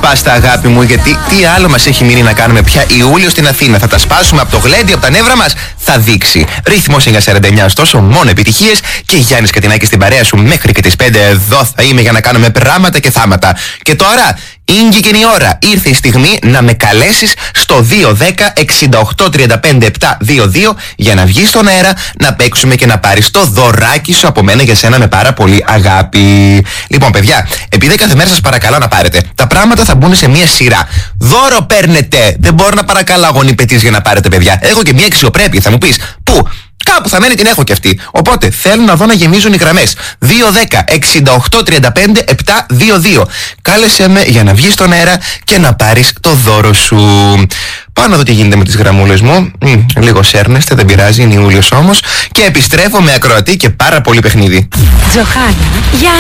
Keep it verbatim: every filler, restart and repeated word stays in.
σπάστα, αγάπη μου, γιατί τι άλλο μας έχει μείνει να κάνουμε πια Ιούλιο στην Αθήνα. Θα τα σπάσουμε από το γλέντι, από τα νεύρα μας. Θα δείξει. Ρυθμός για σαράντα εννιά, ωστόσο, μόνο επιτυχίες. Και Γιάννης Κατινάκης στην παρέα σου μέχρι και τις πέντε. Εδώ θα είμαι για να κάνουμε πράγματα και θάματα. Και τώρα, ήγηκε η ώρα. Ήρθε η στιγμή να με καλέσεις στο δύο δέκα εξήντα οκτώ τριάντα πέντε επτά δύο δύο για να βγεις στον αέρα, να παίξουμε και να πάρεις το δωράκι σου από μένα για σένα με πάρα πολύ αγάπη. Λοιπόν, παιδιά, επειδή κάθε μέρα σας παρακαλώ να πάρετε, τα πράγματα θα μπουν σε μία σειρά. Δώρο παίρνετε. Δεν μπορώ να παρακαλώ γονιπετής για να πάρετε, παιδιά. Έχω και μία αξιοπρέπεια. Θα μου πεις, πού? Κάπου θα μένει, την έχω κι αυτή. Οπότε θέλω να δω να γεμίζουν οι γραμμές. δύο δέκα εξήντα οκτώ τριάντα πέντε επτά δύο δύο. Κάλεσέ με για να βγεις στον αέρα και να πάρεις το δώρο σου. Πάω να δω τι γίνεται με τις γραμμούλες μου. Μ, λίγο σέρνεστε, δεν πειράζει, είναι Ιούλιος όμως. Και επιστρέφω με ακροατή και πάρα πολύ παιχνίδι. Τζοχάνα, Γιάννη.